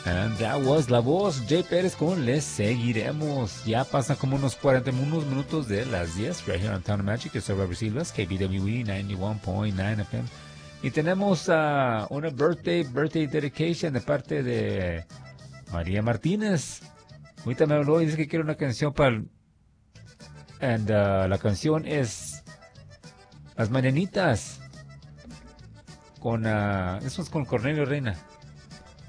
And that was la voz Jay Pérez con Les Seguiremos. Ya pasan como unos 41 minutos de las 10 right here on Town of Magic. Yo soy Robert Silvas, KBWE 91.9 FM. Y tenemos una birthday dedication de parte de María Martínez. Ahorita me habló y dice que quiere una canción para... And la canción es Las Mañanitas. Eso es con Cornelio Reina.